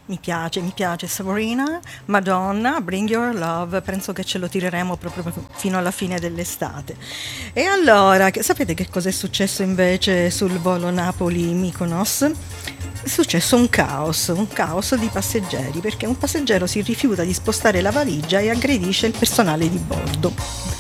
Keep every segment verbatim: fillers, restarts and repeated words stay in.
Mi piace, mi piace Sabrina, Madonna, Bring Your Love, penso che ce lo tireremo proprio fino alla fine dell'estate. E allora, che- sapete che cosa è successo invece sul volo Napoli-Mykonos? È successo un caos, un caos di passeggeri, perché un passeggero si rifiuta di spostare la valigia e aggredisce il personale di bordo.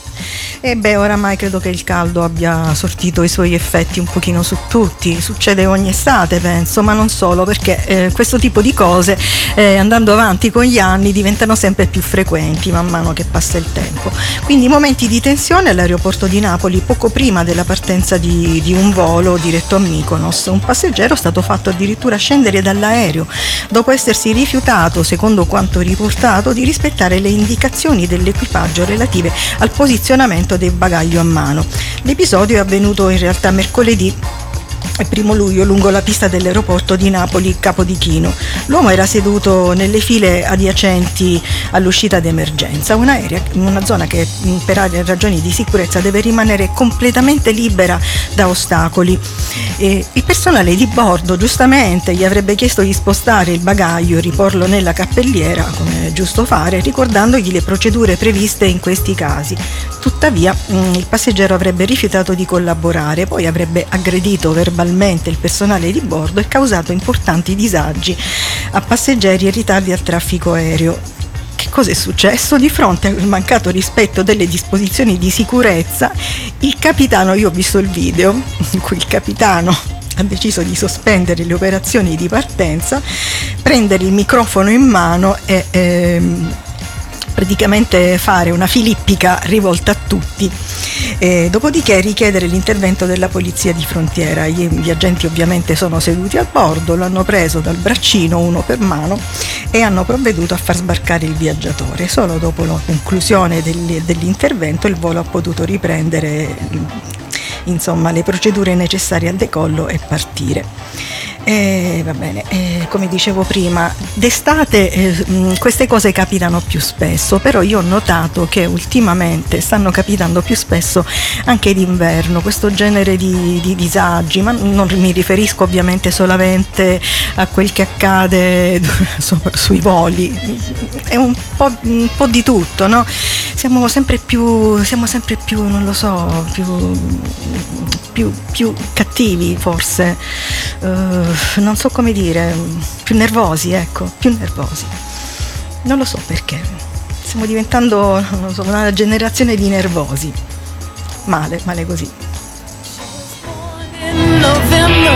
E beh, oramai credo che il caldo abbia sortito i suoi effetti un pochino su tutti, succede ogni estate penso, ma non solo, perché eh, questo tipo di cose eh, andando avanti con gli anni diventano sempre più frequenti man mano che passa il tempo. Quindi momenti di tensione all'aeroporto di Napoli poco prima della partenza di, di un volo diretto a Mykonos. Un passeggero è stato fatto addirittura scendere dall'aereo dopo essersi rifiutato, secondo quanto riportato, di rispettare le indicazioni dell'equipaggio relative al posizionamento del bagaglio a mano. L'episodio è avvenuto in realtà mercoledì primo luglio lungo la pista dell'aeroporto di Napoli Capodichino. L'uomo era seduto nelle file adiacenti all'uscita d'emergenza, un'aerea, una zona che per ragioni di sicurezza deve rimanere completamente libera da ostacoli. E il personale di bordo giustamente gli avrebbe chiesto di spostare il bagaglio e riporlo nella cappelliera, come è giusto fare, ricordandogli le procedure previste in questi casi. Tuttavia il passeggero avrebbe rifiutato di collaborare, poi avrebbe aggredito verbalmente il personale di bordo e causato importanti disagi a passeggeri e ritardi al traffico aereo. Che cosa è successo? Di fronte al mancato rispetto delle disposizioni di sicurezza, il capitano, io ho visto il video in cui il capitano ha deciso di sospendere le operazioni di partenza, prendere il microfono in mano e ehm, praticamente fare una filippica rivolta a tutti, e dopodiché richiedere l'intervento della polizia di frontiera. Gli, gli agenti ovviamente sono seduti al bordo, lo hanno preso dal braccino uno per mano e hanno provveduto a far sbarcare il viaggiatore. Solo dopo la conclusione del, dell'intervento il volo ha potuto riprendere insomma le procedure necessarie al decollo e partire. Eh, va bene, eh, come dicevo prima, d'estate eh, queste cose capitano più spesso, però io ho notato che ultimamente stanno capitando più spesso anche d'inverno, questo genere di, di disagi, ma non mi riferisco ovviamente solamente a quel che accade su, sui voli, è un po', un po' di tutto, no? Siamo sempre più, siamo sempre più, non lo so, più, più, più cattivi forse. Uh, non so come dire, più nervosi, ecco, più nervosi. Non lo so perché. Stiamo diventando, non so, una generazione di nervosi. Male, male così.